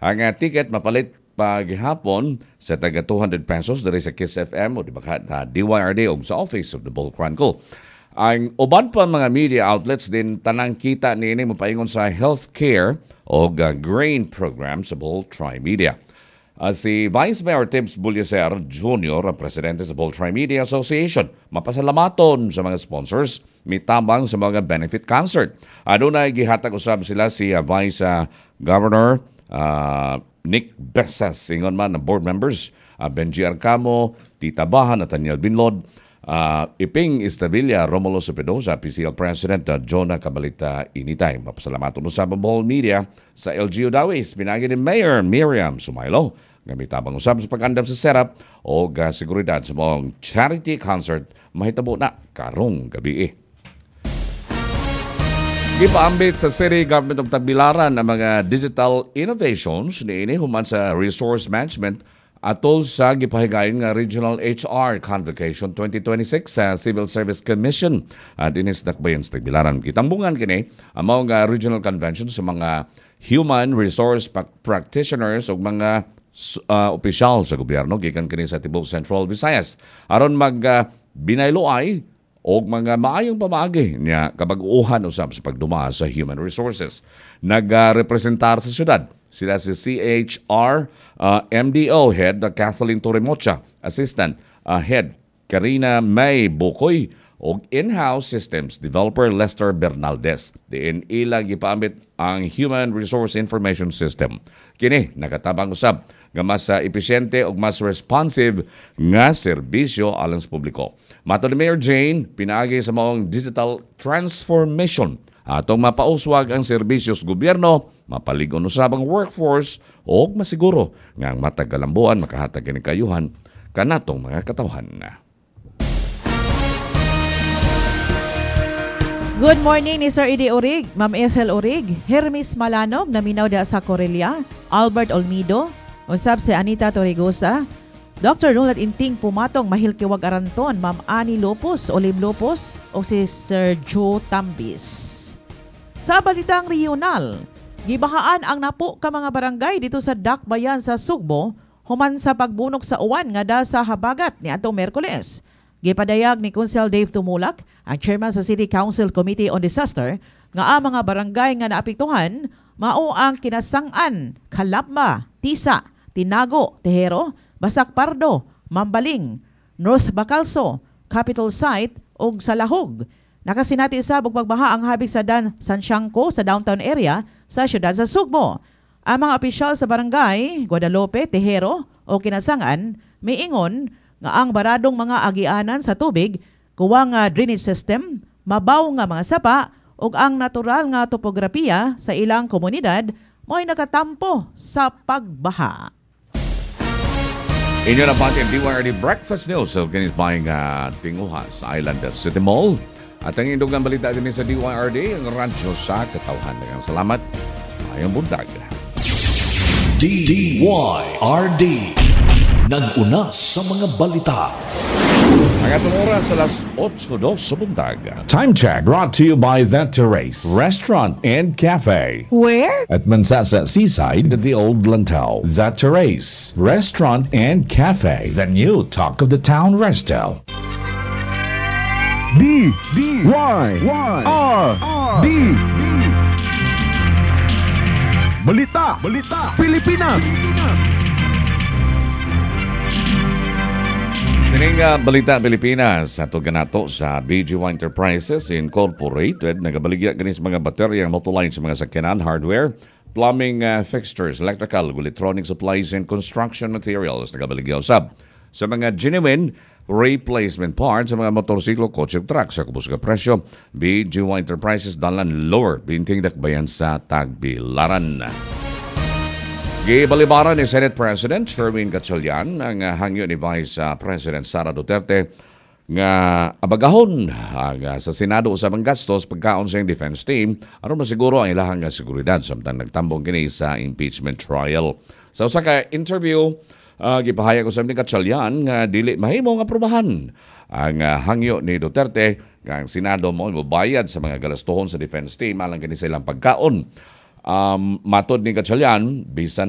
Ang ticket mapalit paghapon sa taga 200 pesos diri sa Kiss FM o di ba DYRD o sa Office of the Bull Chronicle. Ang uban pa mga media outlets din tanang kita niini mopaingon sa healthcare o grain program sa Bull Tri-Media. Si Vice Mayor Tibbs Bullacer Jr., ang presidente sa Bull Tri-Media Association, mapasalamaton sa mga sponsors, mitabang sa mga benefit concert. Adunay gihatag usab sila si Vice Governor Nick Besas, ingon man ng board members, Benji Arcamo, Tita Baha, Nathaniel Binlod, Iping Istabilla, Romulo Cepedosa, PCL President Jonah Cabalita Initay. Mapasalamaton usab ang Bull Media sa LGU Dawis, pinagi ni Mayor Miriam Sumailo. Gamitabang usab sa pag-andam sa setup o seguridad sa mong charity concert mahitabo na karong gabi. Gipaambit sa City Government of Tagbilaran ang mga digital innovations niini human sa resource management atol sa gipahigayon nga Regional HR Convocation 2026 sa Civil Service Commission dinis dakbayan sa Tagbilaran. Kitambungan kini ang mga regional convention sa mga human resource practitioners o mga opisyal sa gobyerno gikan kini sa tibuok Central Visayas aron binayloay og mga maayong pamaagi niya kabag-uhan usab sa pagduma sa human resources. Nagrepresentar sa syudad sila si CHR MDO Head Kathleen Torremocha, Assistant Head Karina May Bukoy o in-house systems developer Lester Bernaldez. Diin ilang gipaambit ang Human Resource Information System. Kini nakatabang usab nga mas epesyente o mas responsive nga serbisyo alang sa publiko. Mato ni Mayor Jane, pinaagi sa maong digital transformation atong mapauswag ang serbisyo sa gobyerno, mapaligon usab ang workforce o masiguro nga ang matagalambuan makahatag ni kayuhan kanatong mga katawhan. Good morning ni Sir Edi Orig, Ma'am Ethel Orig, Hermes Malanog, naminaw da sa Corelia, Albert Olmido, usab si Anita Torregosa, Dr. Nulat Inting Pumatong Mahilkiwag Aranton, Ma'am Ani Lopos, Olim Lopos, o si Sir Joe Tambis. Sa balitang regional, gibahaan ang napo ka mga barangay dito sa Dakbayan sa Sugbo, human sa pagbunok sa uwan nga da sa habagat ni atong Merkules. Gipadayag ni Council Dave Tumulak, ang chairman sa City Council Committee on Disaster, nga ang mga barangay nga naapektuhan mao ang Kinasangan, Kalapma, Tisa, Tinago, Tehero, Basak Pardo, Mambaling, North Bacalso, Capital Site ug Salahog. Nakasinati sa pagbaha ang habig sa San Siangco sa downtown area sa siyudad sa Sugbo. Ang mga opisyal sa barangay Guadalupe, Tehero o Kinasangan miingon nga ang baradong mga agianan sa tubig, kuwang nga drainage system, mabaw nga mga sapa ug ang natural nga topografiya sa ilang komunidad mo'y nakatampo sa pagbaha. Inyo na pati ang DYRD Breakfast News so kinis buying tinguha sa Island City Mall. At ang indog ng balita din sa DYRD, ang radyo sa katawhan. Salamat. Ayong buntag. DYRD nag-una sa mga balita. Ang atong oras sa alas 8:02 sa buntag. Time check brought to you by The Terrace Restaurant and Cafe. Where? At Mansasa Seaside at the Old Lantau. The Terrace Restaurant and Cafe. The new talk of the town, Restel. DYRD Balita Pilipinas. Kining Balita Pilipinas ato ganato sa BGY Enterprises Incorporated nagabaligya kini sa mga bateryang motoline sa mga sakyanan, hardware, plumbing fixtures, electrical, electronic supplies and construction materials. Nagabaligya usab sa mga genuine replacement parts sa mga motorsiklo, kotse ug truck sa kubos nga presyo. BGY Enterprises dalan lower binting dakbayan sa Tagbilaran. Gibalibaran ni Senate President Sherwin Gatchalian ang hangyo ni Vice President Sara Duterte nga abagahon sa Senado usab ang gastos pagkaon sa defense team aron masiguro ang ilahang seguridad samtang nagtambong kini sa impeachment trial. Sa usa ka interview, gipahayag usab ni Gatchalian nga dili mahimo nga aprobahan ang hangyo ni Duterte nga ang Senado mo mobayad sa mga galastuhon sa defense team alang kini sa ilang pagkaon. Matod ni Gatchalian, bisan